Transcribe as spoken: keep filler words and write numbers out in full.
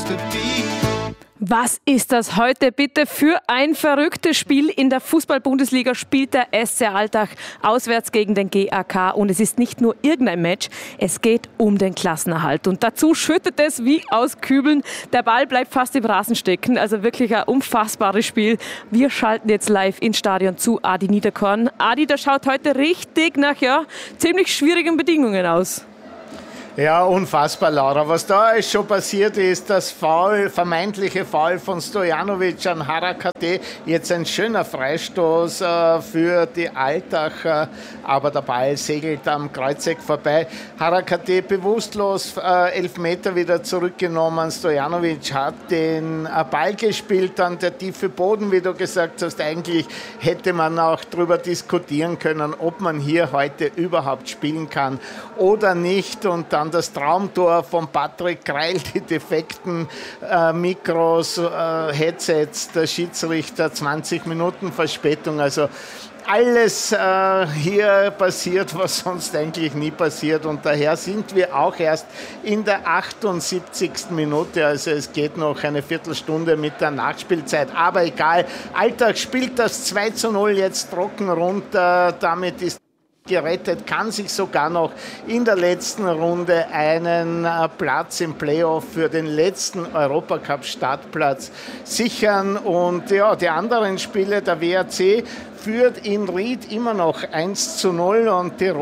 supposed to be. Was ist das heute bitte für ein verrücktes Spiel? In der Fußball-Bundesliga spielt der S C Altach auswärts gegen den G A K. Und es ist nicht nur irgendein Match, es geht um den Klassenerhalt. Und dazu schüttet es wie aus Kübeln. Der Ball bleibt fast im Rasen stecken. Also wirklich ein unfassbares Spiel. Wir schalten jetzt live ins Stadion zu Adi Niederkorn. Adi, das schaut heute richtig nach ja, ziemlich schwierigen Bedingungen aus. Ja, unfassbar, Laura. Was da schon passiert ist, das Foul, vermeintliche Foul von Stojanovic an Harakate. Jetzt ein schöner Freistoß äh, für die Altacher, aber der Ball segelt am Kreuzeck vorbei. Harakate bewusstlos, äh, elf Meter wieder zurückgenommen. Stojanovic hat den äh, Ball gespielt, dann der tiefe Boden, wie du gesagt hast. Eigentlich hätte man auch darüber diskutieren können, ob man hier heute überhaupt spielen kann oder nicht. Und dann das Traumtor von Patrick Kreil, die defekten äh, Mikros, äh, Headsets, der Schiedsrichter, zwanzig Minuten Verspätung. Also alles äh, hier passiert, was sonst eigentlich nie passiert. Und daher sind wir auch erst in der achtundsiebzigsten Minute. Also es geht noch eine Viertelstunde mit der Nachspielzeit. Aber egal, Altach spielt das zwei zu null jetzt trocken runter. Damit ist gerettet, kann sich sogar noch in der letzten Runde einen Platz im Playoff für den letzten Europacup-Startplatz sichern. Und ja, die anderen Spiele, der W R C führt in Ried immer noch eins zu null und die